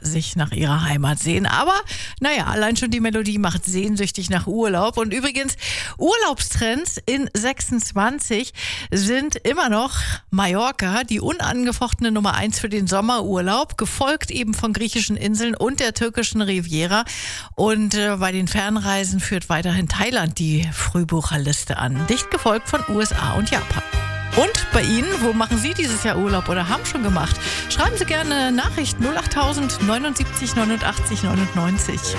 sich nach ihrer Heimat sehen. Aber naja, allein schon die Melodie macht sehnsüchtig nach Urlaub. Und übrigens, Urlaubstrends in 26 sind immer noch Mallorca, die unangefochtene Nummer 1 für den Sommerurlaub, gefolgt eben von griechischen Inseln und der türkischen Riviera. Und bei den Fernreisen führt weiterhin Thailand die Frühbucherliste an, dicht gefolgt von USA und Japan. Und bei Ihnen, wo machen Sie dieses Jahr Urlaub oder haben schon gemacht? Schreiben Sie gerne Nachrichten 08000 79 89 99.